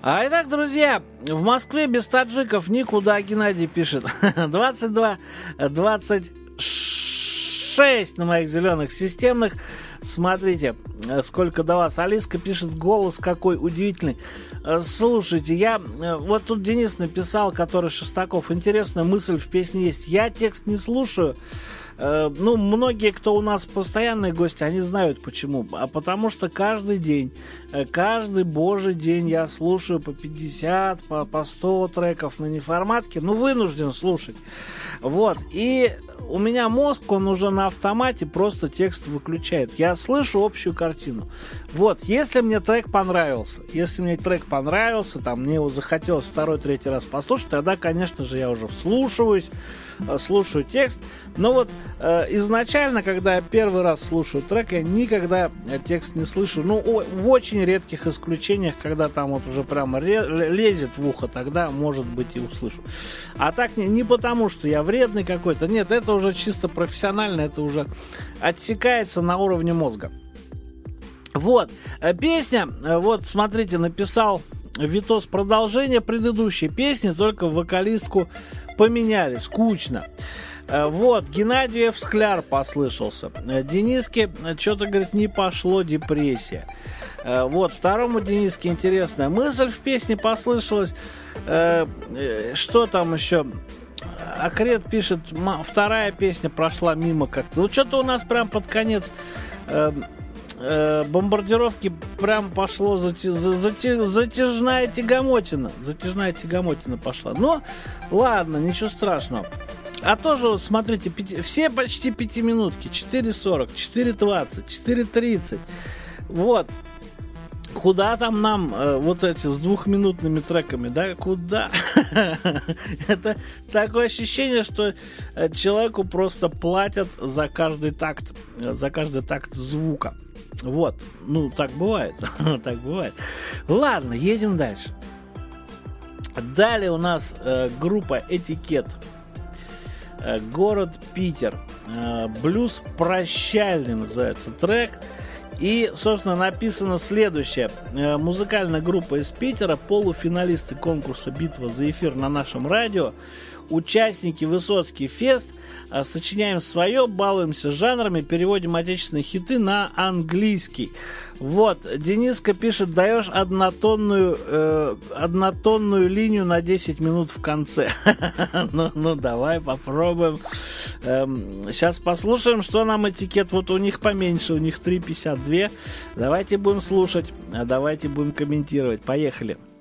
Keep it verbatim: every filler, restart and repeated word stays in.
А итак, друзья, в Москве без таджиков никуда, Геннадий пишет. двадцать два двадцать шесть на моих зеленых системных. Смотрите, сколько до вас. Алиска пишет, голос какой удивительный. Слушайте, я... Вот тут Денис написал, который Шестаков. Интересная мысль в песне есть. Я текст не слушаю. Ну, многие, кто у нас постоянные гости, они знают почему. А потому что каждый день, каждый божий день я слушаю по пятьдесят, по, по сто треков на неформатке. Ну, вынужден слушать. Вот. И у меня мозг, он уже на автомате просто текст выключает. Я слышу общую картину. Вот. Если мне трек понравился, если мне трек понравился, там, мне его захотелось второй, третий раз послушать, тогда, конечно же, я уже вслушиваюсь, слушаю текст. Но вот э, изначально, когда я первый раз слушаю трек, я никогда текст не слышу. Ну, о, в очень редких исключениях, когда там вот уже прямо ре, лезет в ухо, тогда, может быть, и услышу. А так не, не потому, что я вредный какой-то. Нет, это уже чисто профессионально, это уже отсекается на уровне мозга. Вот, песня, вот, смотрите, написал Витос продолжение предыдущей песни, только вокалистку поменяли, скучно. Вот, Геннадьев Скляр послышался. Дениске что-то, говорит, не пошло, депрессия. Вот, второму Дениске интересная мысль в песне послышалась. Что там еще? Акрет пишет, вторая песня прошла мимо как-то. Ну, что-то у нас прям под конец бомбардировки прям пошло зати, зати, затяжная тягомотина. Затяжная тягомотина пошла. Но ладно, ничего страшного. А тоже, вот, смотрите, пяти, все почти пятиминутки. четыре сорок, четыре двадцать, четыре тридцать. Вот. Куда там нам э, вот эти с двухминутными треками, да? Куда? Это такое ощущение, что человеку просто платят за каждый такт, за каждый такт звука. Вот. Ну, так бывает. Так бывает. Ладно, едем дальше. Далее у нас э, группа «Этикет». Э, город Питер. Э, блюз прощальный называется трек. И, собственно, написано следующее. Э, музыкальная группа из Питера, полуфиналисты конкурса «Битва за эфир» на нашем радио, участники Высоцкий фест, э, сочиняем свое, балуемся жанрами, переводим отечественные хиты на английский. Вот, Дениска пишет, даешь однотонную, э, однотонную линию на десять минут в конце. ну, ну, давай попробуем. Эм, сейчас послушаем, что нам Этикет. Вот у них поменьше, у них три пятьдесят два. Давайте будем слушать, а давайте будем комментировать. Поехали.